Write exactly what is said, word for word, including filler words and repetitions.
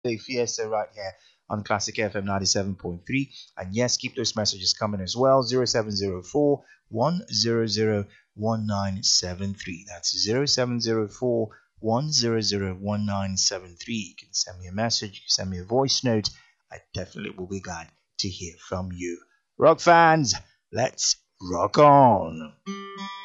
Day Fiesta right here on Classic F M ninety-seven point three. And yes, keep those messages coming as well. zero seven zero four, one zero zero, one nine seven three. That's zero seven zero four, one zero zero, one nine seven three. You can send me a message, you can send me a voice note. I definitely will be glad to hear from you. Rock fans, let's rock on.